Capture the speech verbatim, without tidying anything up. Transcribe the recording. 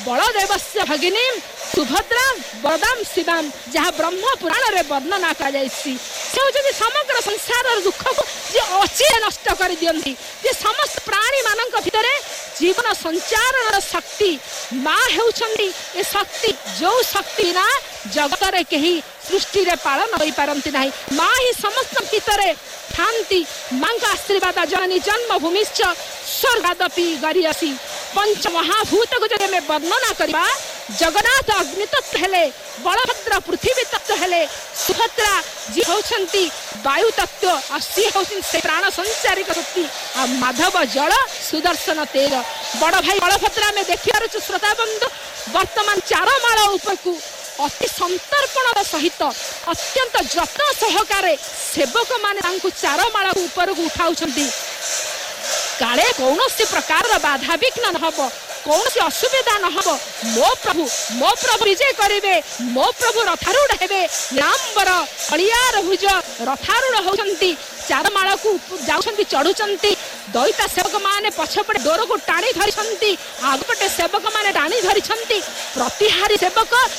बलदेवस्य भगिनी सुभद्रा बलदाम शिवाम जहाँ ब्रह्म पुराण रे वर्णना कर समग्र संसार दुख को जे अचिरे नष्ट कर दियंती जे समस्त प्राणी मानक भितर जीवन संचारण शक्ति माँ हेउछंती ए शक्ति जो शक्ति ना जगत रे कहीं सृष्टि रे पालन होई पारंती नाही माँ ही समस्त भितर थांती माँ का आशीर्वाद जननी जन्मभूमिश्च स्वर्गादपि गरियसी पंच महाभूत को जब में वर्णना करबा जगन्नाथ अग्नि तत्व हेले बलभद्र पृथ्वी तत्व हेले सुभद्रा जी होछंती वायु तत्व आ सी होछन से प्राण संचारिक शक्ति आ माधव जल सुदर्शन तेज बड़ भाई बलभद्रा में देखियार श्रोता बंधु वर्तमान चार माळ ऊपर को अति संतर्पण सहित अत्यंत जत्न सहकारे सेवक माने चार माळ ऊपर को उठाउछंती काले कौन प्रकार बाधा विघ्न न हब कौन असुविधा न हब मो प्रभु मो प्रभु विजय करेंगे मो प्रभु रथारूढ़ हेबे नाम्बर हलियार भुज रथारूढ़ होती चार माल को जाऊँच चढ़ुंट दैता सेवक माने पछपटे डोर को टाणी धरी आगपटे सेवक माने टाणी धरी प्रतिहारी सेवक